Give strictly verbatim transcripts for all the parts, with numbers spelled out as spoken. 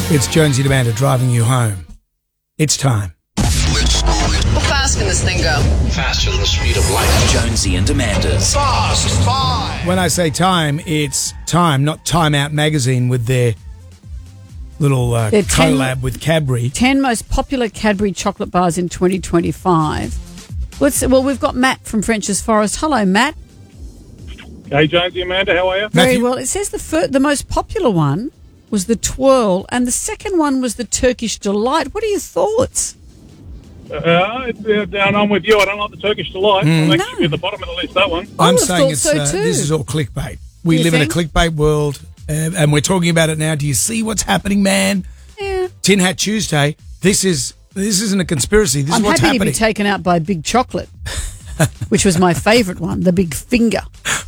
It's Jonesy and Amanda driving you home. It's time. How fast can this thing go? Faster than the speed of light. Jonesy and Amanda's Fast Five. When I say time, it's time, not Time Out magazine with their little uh, They're ten collab with Cadbury. ten most popular Cadbury chocolate bars in twenty twenty-five. Let's, well, we've got Matt from French's Forest. Hello, Matt. Hey, Jonesy, Amanda, how are you? Very Matthew? well. It says the fir- the most popular one was the Twirl, and the second one was the Turkish Delight. What are your thoughts? Uh, it's, uh, down on with you. I don't like the Turkish Delight. I'm actually No. at the bottom of the list, that one. I I'm would've saying thought it's so uh, too. this is all clickbait. We You live think? in a clickbait world, uh, and we're talking about it now. Do you see what's happening, man? Yeah. Tin Hat Tuesday. This is this isn't a conspiracy. This I'm is what's happy happening. to be taken out by Big Chocolate, which was my favourite one, the Big Finger.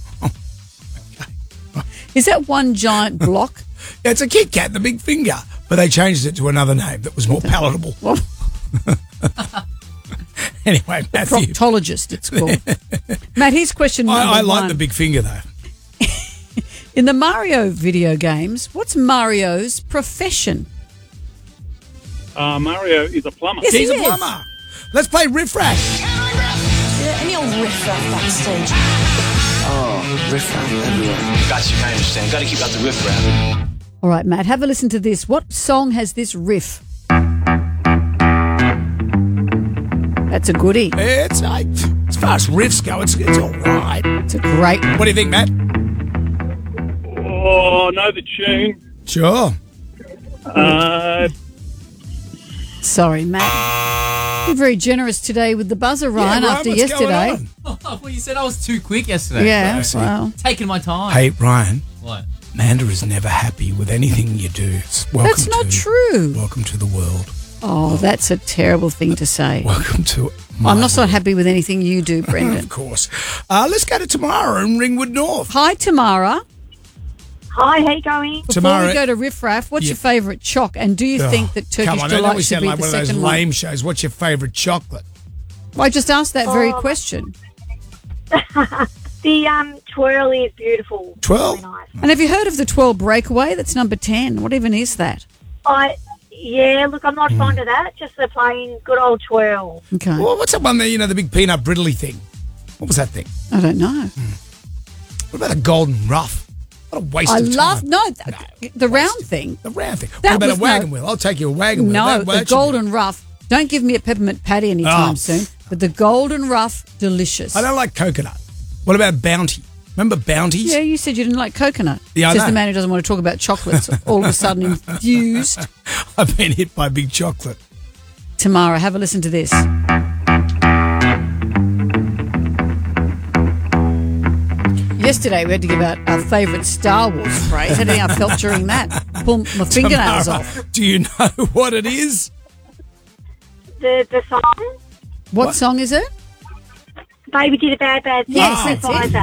Is that one giant block? Yeah, it's a Kit Kat, the big finger, but they changed it to another name that was more palatable. Well, Anyway, Matthew, proctologist, it's called. Matt, here's question number I, I like one. the big finger though. In the Mario video games, what's Mario's profession? Uh, Mario is a plumber. Yes, He's he a is. plumber. Let's play Riff Raff. Is there any old riff-raff backstage? Oh, riffraff everywhere. Got you, I understand. Got to keep out the riffraff. All right, Matt, have a listen to this. What song has this riff? That's a goodie. It's uh, as far as riffs go, it's it's all right. It's a great one. What do you think, Matt? Oh, I know the tune. Sure. Uh, Sorry, Matt. You're very generous today with the buzzer, Ryan, Yeah, Ryan, after what's going yesterday. on? Oh, well, you said I was too quick yesterday. Yeah, see. well, Taking my time. Hey, Ryan. What? Amanda is never happy with anything you do. Welcome that's not to, true. Welcome to the world. Oh, that's a terrible thing to say. Welcome to. My I'm not so world. happy with anything you do, Brendan. Of course. Uh, let's go to Tamara in Ringwood North. Hi, Tamara. Hi, how you going? Before Tamara, we go to Riff Raff, what's Yeah. your favourite choc? And do you Oh, think that Turkish come on, I know Delight we should sound be like the one of those second one? lame shows. What's your favourite chocolate? I just asked that very Oh. question. The um, twirl is beautiful. Twirl? Really nice. And have you heard of the twelve Breakaway? That's number ten. What even is that? I yeah, look, I'm not fond of that. Just the plain good old twirl. Okay. Well, what's that one there, you know, the big peanut brittly thing? What was that thing? I don't know. What about a golden ruff? What a waste I of time. love, no, th- the round thing. The round thing. That what about was a wagon no- wheel? I'll take you a wagon wheel. No, That- that the should be- golden rough. Don't give me a peppermint patty anytime Oh. soon. But the golden rough, delicious. I don't like coconut. What about Bounty? Remember Bounties? Yeah, you said you didn't like coconut. Yeah, I Says know. the man who doesn't want to talk about chocolates. All of a sudden infused. I've been hit by big chocolate. Tamara, have a listen to this. Yesterday we had to give out our favourite Star Wars phrase. How do you think I felt during that? Pull my fingernails Tamara, off. do you know what it is? The the song, What, What? song is it? Baby did a bad bad thing. Yes, Chris that's it.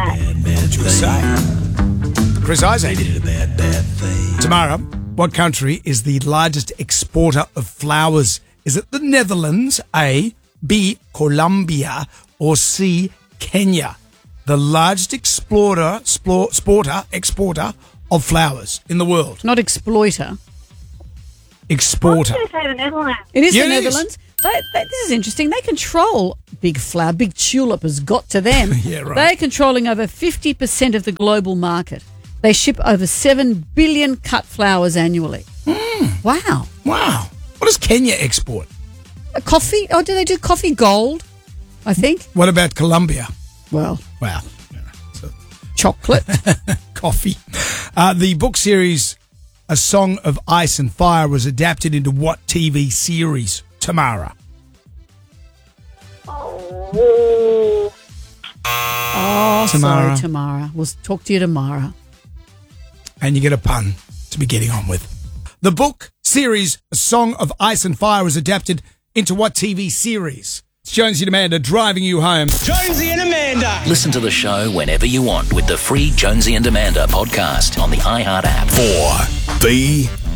Isaac. Chris Isaac. Tamara, what country is the largest exporter of flowers? Is it the Netherlands, A, B, Colombia, or C, Kenya? The largest explorer, splor, sporter, exporter of flowers in the world. Not exploiter. Exporter. I'm going to say the Netherlands. It is Yeah, the it is. Netherlands. They, they, this is interesting. They control big flower. Big tulip has got to them. Yeah, right. They're controlling over fifty percent of the global market. They ship over seven billion cut flowers annually. Hmm. Wow. Wow. What does Kenya export? A coffee? Oh, do they do coffee gold? I think. What about Colombia? Well, Wow. chocolate. Coffee. Uh, the book series A Song of Ice and Fire was adapted into what T V series, Tamara? Oh, Oh, Tamara. sorry, Tamara. We'll talk to you tomorrow. And you get a pun to be getting on with. The book series A Song of Ice and Fire was adapted into what T V series? It's Jonesy and Amanda driving you home. Jonesy and Amanda. Listen to the show whenever you want with the free Jonesy and Amanda podcast on the iHeart app. For the